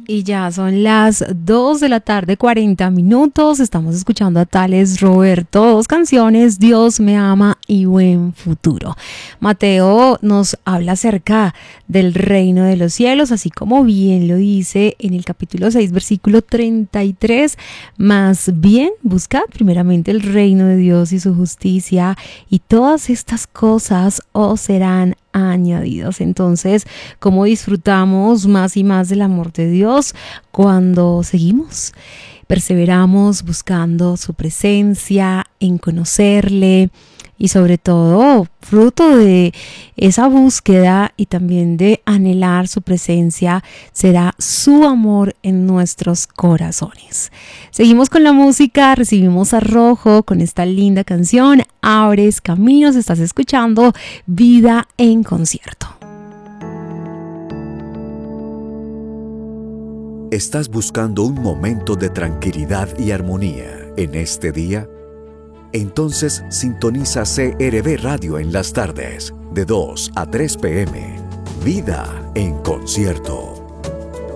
Y ya son las 2 de la tarde, 40 minutos. Estamos escuchando a Tales Roberto, dos canciones, Dios me ama y Buen Futuro. Mateo nos habla acerca del reino de los cielos, así como bien lo dice en el capítulo 6, versículo 33. Más bien, buscad primeramente el reino de Dios y su justicia, y todas estas cosas os serán añadidos. Entonces, ¿cómo disfrutamos más y más del amor de Dios? Cuando seguimos, perseveramos buscando su presencia, en conocerle, y sobre todo fruto de esa búsqueda y también de anhelar su presencia será su amor en nuestros corazones. Seguimos con la música, recibimos a Rojo con esta linda canción, Abres Caminos. Estás escuchando Vida en Concierto. ¿Estás buscando un momento de tranquilidad y armonía en este día? Entonces sintoniza CRB Radio en las tardes, de 2 a 3 p.m. Vida en Concierto.